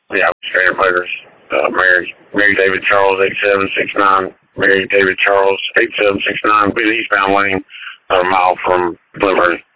Yeah, Straight Players. Mary David Charles, 8769. Mary David Charles, 8769, eastbound lane, about a mile from Glen Burnie.